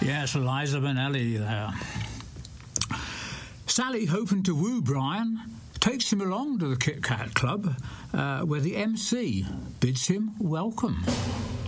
Yes, Liza Minnelli there. Sally, hoping to woo Brian, takes him along to the Kit Kat Club, where the MC bids him welcome.